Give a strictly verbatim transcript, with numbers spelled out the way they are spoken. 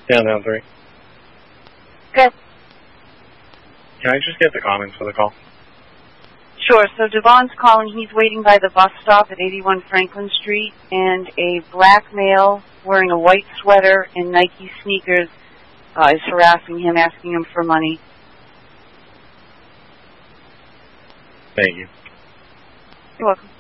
Down, down three. Good. Can I just get the comments for the call? Sure. So Devon's calling. He's waiting by the bus stop at eighty-one Franklin Street, and a black male wearing a white sweater and Nike sneakers uh, is harassing him, asking him for money. Thank you. You're welcome.